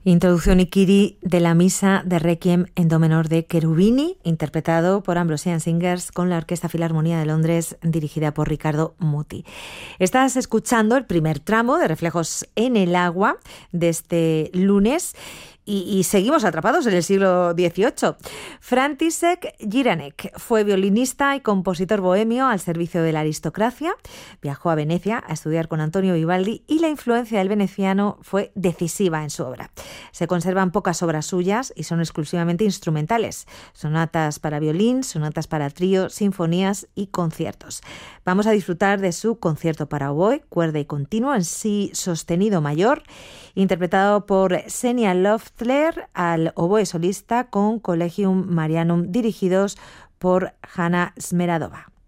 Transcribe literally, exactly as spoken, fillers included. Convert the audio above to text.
Introducción Ikiri de la Misa de Requiem en do menor de Cherubini, interpretado por Ambrosian Singers con la Orquesta Filarmonía de Londres, dirigida por Riccardo Muti. Estás escuchando el primer tramo de Reflejos en el Agua de este lunes. Y, y seguimos atrapados en el siglo dieciocho. František Jiranek fue violinista y compositor bohemio al servicio de la aristocracia. Viajó a Venecia a estudiar con Antonio Vivaldi y la influencia del veneciano fue decisiva en su obra. Se conservan pocas obras suyas y son exclusivamente instrumentales. Sonatas para violín, sonatas para trío, sinfonías y conciertos. Vamos a disfrutar de su concierto para oboe, cuerda y continuo en si sostenido mayor, interpretado por Xenia Loeffler al oboe solista con Collegium Marianum, dirigidos por Hanna Smeradova.